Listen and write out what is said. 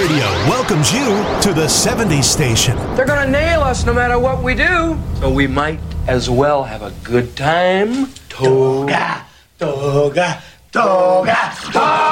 Radio welcomes you to the 70s station. They're gonna nail us no matter what we do. So we might as well have a good time. Toga, toga, toga, toga.